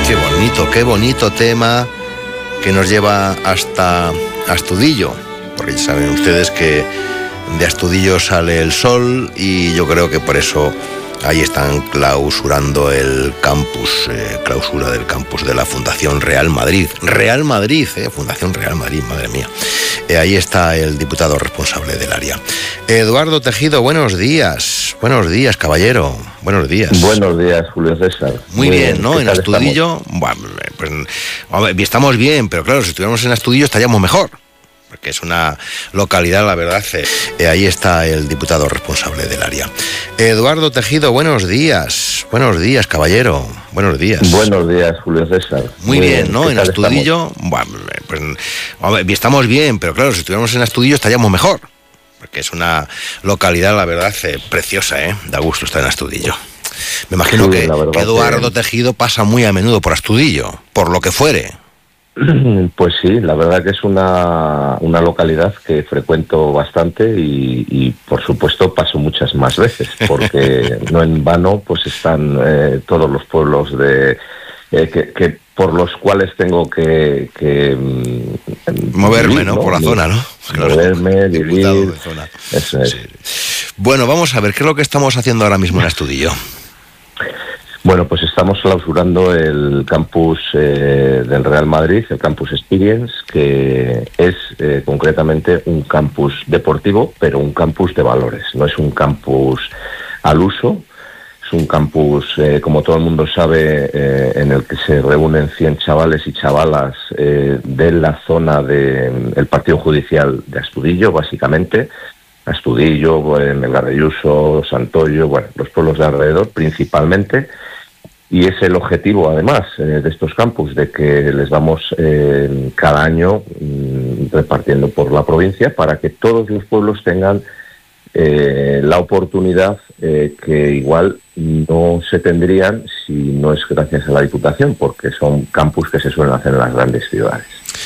Qué bonito tema que nos lleva hasta Astudillo, porque ya saben ustedes que de Astudillo sale el sol y yo creo que por eso ahí están clausurando el campus, clausura del campus de la Fundación Real Madrid. Real Madrid, Fundación Real Madrid, madre mía. Ahí está el diputado responsable del área. Eduardo Tejido, buenos días. Buenos días, caballero. Buenos días. Buenos días, Julio César. Muy bien, ¿no? En Astudillo, bueno, pues estamos bien, pero claro, si estuviéramos en Astudillo estaríamos mejor, porque es una localidad, la verdad. Ahí está el diputado responsable del área. Eduardo Tejido, buenos días. Buenos días, caballero. Buenos días. Buenos días, Julio César. Muy bien, ¿no? En Astudillo, bueno, pues estamos bien, pero claro, si estuviéramos en Astudillo estaríamos mejor, porque es una localidad, la verdad, preciosa, Da gusto estar en Astudillo. Me imagino sí, que Eduardo Tejido pasa muy a menudo por Astudillo, por lo que fuere. Pues sí, la verdad que es una localidad que frecuento bastante y por supuesto paso muchas más veces, porque no en vano pues están todos los pueblos que por los cuales tengo que moverme, vivir, ¿no? Por la zona, ¿no? Moverme, vivir. De zona. Eso es. Sí. Bueno, vamos a ver, ¿qué es lo que estamos haciendo ahora mismo en Astudillo? Bueno, pues estamos clausurando el campus del Real Madrid, el Campus Experience, que es concretamente un campus deportivo, pero un campus de valores. No es un campus al uso, es un campus, como todo el mundo sabe, en el que se reúnen 100 chavales y chavalas de la zona del Partido Judicial de Astudillo, básicamente. Astudillo, Melgar de Ayuso, Santoyo, bueno, los pueblos de alrededor principalmente, y es el objetivo además de estos campus, de que les vamos cada año repartiendo por la provincia para que todos los pueblos tengan la oportunidad que igual no se tendrían si no es gracias a la Diputación, porque son campus que se suelen hacer en las grandes ciudades.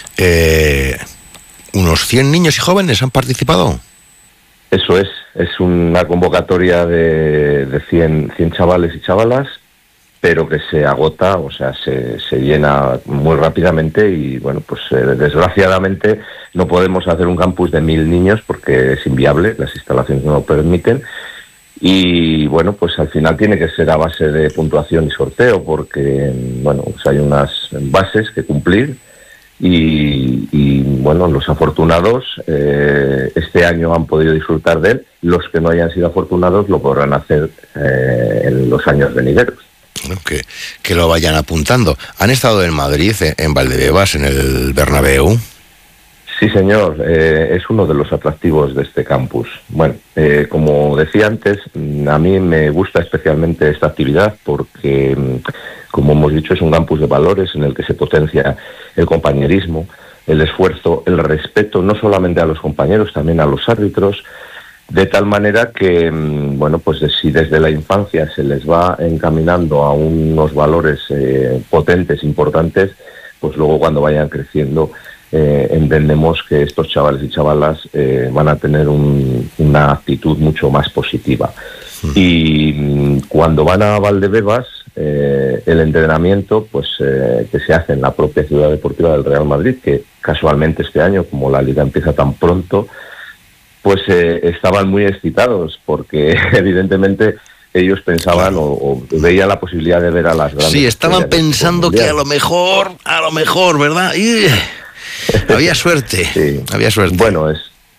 ¿Unos 100 niños y jóvenes han participado? Eso es una convocatoria de 100 chavales y chavalas, pero que se agota, o sea, se llena muy rápidamente y, bueno, pues desgraciadamente no podemos hacer un campus de 1000 niños porque es inviable, las instalaciones no lo permiten y, bueno, pues al final tiene que ser a base de puntuación y sorteo porque, bueno, pues hay unas bases que cumplir. Y bueno, los afortunados este año han podido disfrutar de él, los que no hayan sido afortunados lo podrán hacer en los años venideros. Bueno, que lo vayan apuntando. ¿Han estado en Madrid, en Valdebebas, en el Bernabéu? Sí, señor, es uno de los atractivos de este campus. Bueno, como decía antes, a mí me gusta especialmente esta actividad porque, como hemos dicho, es un campus de valores en el que se potencia el compañerismo, el esfuerzo, el respeto, no solamente a los compañeros, también a los árbitros, de tal manera que, bueno, pues si desde la infancia se les va encaminando a unos valores potentes, importantes, pues luego cuando vayan creciendo entendemos que estos chavales y chavalas van a tener una actitud mucho más positiva. Y cuando van a Valdebebas, el entrenamiento pues que se hace en la propia ciudad deportiva del Real Madrid, que casualmente este año, como la liga empieza tan pronto, pues estaban muy excitados porque evidentemente ellos pensaban o veían la posibilidad de ver a las grandes. Sí, estaban pensando que a lo mejor, ¿verdad? Había suerte, sí. Había suerte. Bueno,